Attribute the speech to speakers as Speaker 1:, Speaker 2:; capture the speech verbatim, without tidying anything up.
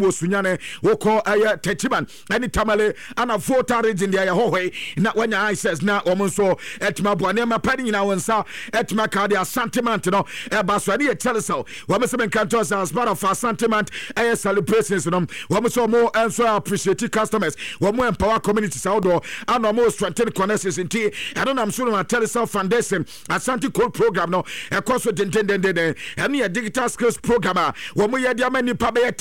Speaker 1: Sunyane, Woko Aya Techiman, any Tamale, and a four targets in the Ayahoe, not when I says now almost so at my Buanema Penny in our sa at my cardia sentiment, no, a Baswadi tell us so. Womasaman Cantos as part of our sentiment, a celebrations, no, Womaso more and so appreciate customers, one more empower communities outdoor, and almost strengthen connections in tea. I don't know, I'm sure my Telesal Foundation, a Santi Code program, no, a course with intended, and a digital skills programmer, one more Yamani Pabe.